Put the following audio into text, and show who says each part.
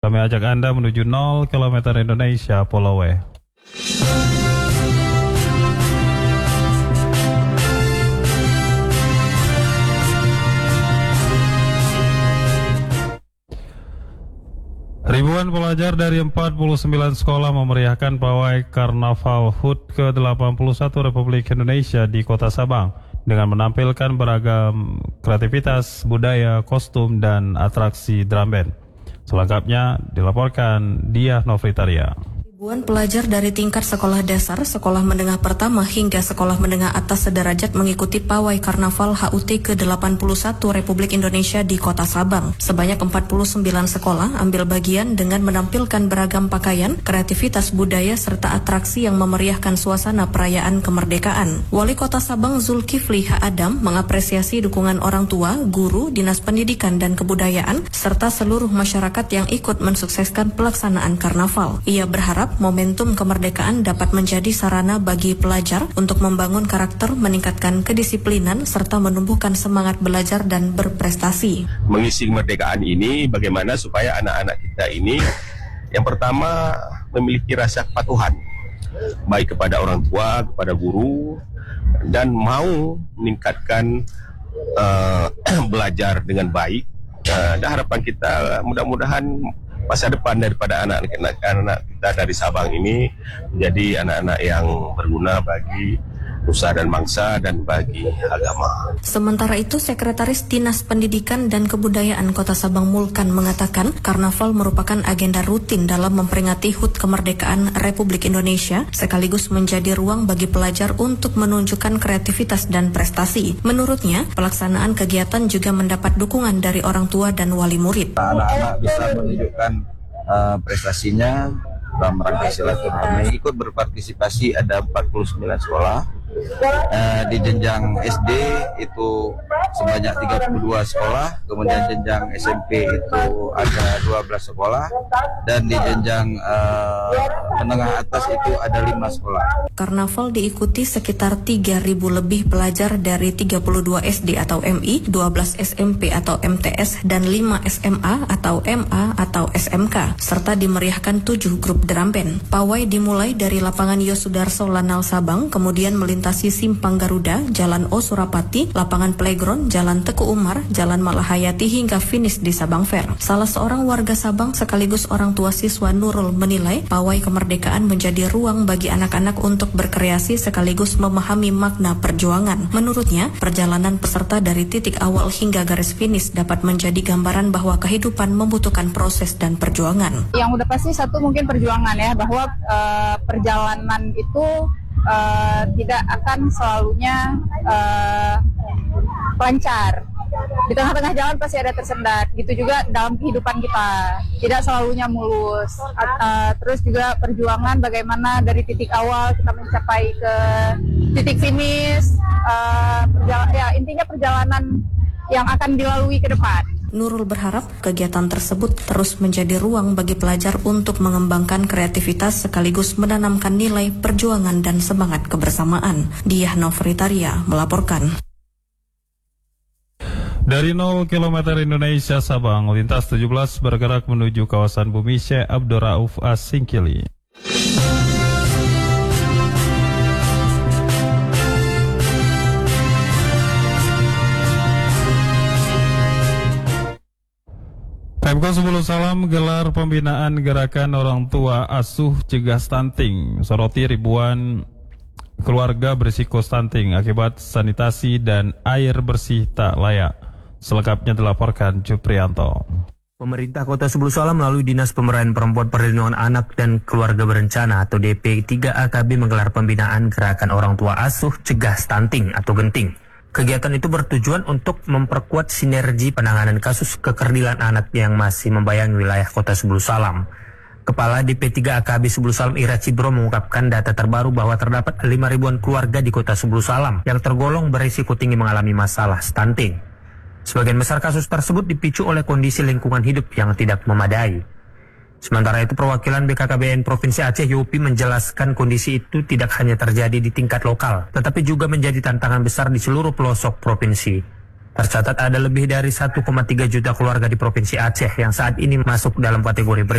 Speaker 1: Kami ajak Anda menuju 0 km Indonesia Pulau W. Ribuan pelajar dari 49 sekolah memeriahkan pawai Karnaval HUT ke-81 Republik Indonesia di Kota Sabang dengan menampilkan beragam kreativitas, budaya, kostum, dan atraksi drum band. Selengkapnya dilaporkan Diah Novritaria.
Speaker 2: Ribuan pelajar dari tingkat sekolah dasar, sekolah menengah pertama hingga sekolah menengah atas sederajat mengikuti pawai Karnaval HUT ke-81 Republik Indonesia di Kota Sabang. Sebanyak 49 sekolah ambil bagian dengan menampilkan beragam pakaian, kreativitas budaya serta atraksi yang memeriahkan suasana perayaan kemerdekaan. Wali Kota Sabang Zulkifli H. Adam mengapresiasi dukungan orang tua, guru, Dinas Pendidikan dan Kebudayaan serta seluruh masyarakat yang ikut mensukseskan pelaksanaan karnaval. Ia berharap momentum kemerdekaan dapat menjadi sarana bagi pelajar untuk membangun karakter, meningkatkan kedisiplinan, serta menumbuhkan semangat belajar dan berprestasi.
Speaker 3: Mengisi kemerdekaan ini bagaimana supaya anak-anak kita ini yang pertama memiliki rasa kepatuhan, baik kepada orang tua, kepada guru, dan mau meningkatkan belajar dengan baik. Dan harapan kita mudah-mudahan masa depan daripada anak-anak kita dari Sabang ini menjadi anak-anak yang berguna bagi nusa dan bangsa dan bagi agama.
Speaker 2: Sementara itu, Sekretaris Dinas Pendidikan dan Kebudayaan Kota Sabang Mulkan mengatakan karnaval merupakan agenda rutin dalam memperingati HUT kemerdekaan Republik Indonesia sekaligus menjadi ruang bagi pelajar untuk menunjukkan kreativitas dan prestasi. Menurutnya, pelaksanaan kegiatan juga mendapat dukungan dari orang tua dan wali murid.
Speaker 4: Anak-anak bisa menunjukkan prestasinya dalam rangka silaturahmi. Ikut berpartisipasi ada 49 sekolah. Di jenjang SD itu sebanyak 32 sekolah, kemudian jenjang SMP itu ada 12 sekolah, dan di jenjang menengah atas itu ada 5 sekolah.
Speaker 2: Karnaval diikuti sekitar 3.000 lebih pelajar dari 32 SD atau MI, 12 SMP atau MTS, dan 5 SMA atau MA atau SMK, serta dimeriahkan 7 grup drum band. Pawai dimulai dari lapangan Yosudarso Lanal Sabang, kemudian melintasi Simpang Garuda, Jalan O Surapati, lapangan Playground, Jalan Teku Umar, Jalan Malahayati hingga finish di Sabang Fair. Salah seorang warga Sabang sekaligus orang tua siswa Nurul menilai pawai kemerdekaan menjadi ruang bagi anak-anak untuk berkreasi sekaligus memahami makna perjuangan. Menurutnya, perjalanan peserta dari titik awal hingga garis finish dapat menjadi gambaran bahwa kehidupan membutuhkan proses dan perjuangan.
Speaker 5: Yang udah pasti satu mungkin perjuangan ya, bahwa perjalanan itu tidak akan selalunya lancar. Di tengah-tengah jalan pasti ada tersendat. Gitu juga dalam kehidupan kita, tidak selalunya mulus. Terus juga perjuangan bagaimana dari titik awal kita mencapai ke titik finish. Intinya perjalanan yang akan dilalui ke depan.
Speaker 2: Nurul berharap kegiatan tersebut terus menjadi ruang bagi pelajar untuk mengembangkan kreativitas sekaligus menanamkan nilai perjuangan dan semangat kebersamaan. Diah Novritaria melaporkan.
Speaker 1: Dari 0 km Indonesia Sabang, lintas 17 bergerak menuju kawasan Bumi Syekh Abdurrauf As-Singkili. Pemkot Sebulu Salam gelar pembinaan gerakan orang tua asuh cegah stunting, soroti ribuan keluarga berisiko stunting akibat sanitasi dan air bersih tak layak. Selengkapnya dilaporkan Juprianto.
Speaker 6: Pemerintah Kota Sebulu Salam melalui Dinas Pemberdayaan Perempuan Perlindungan Anak dan Keluarga Berencana atau DP3AKB menggelar pembinaan gerakan orang tua asuh cegah stunting atau genting. Kegiatan itu bertujuan untuk memperkuat sinergi penanganan kasus kekerdilan anak yang masih membayangi wilayah Kota Sebulu Salam. Kepala DP3AKB Sebulu Salam Ira Cibro mengungkapkan data terbaru bahwa terdapat 5 ribuan keluarga di Kota Sebulu Salam yang tergolong berisiko tinggi mengalami masalah stunting. Sebagian besar kasus tersebut dipicu oleh kondisi lingkungan hidup yang tidak memadai. Sementara itu, perwakilan BKKBN Provinsi Aceh Yopi menjelaskan kondisi itu tidak hanya terjadi di tingkat lokal, tetapi juga menjadi tantangan besar di seluruh pelosok provinsi. Tercatat ada lebih dari 1,3 juta keluarga di Provinsi Aceh yang saat ini masuk dalam kategori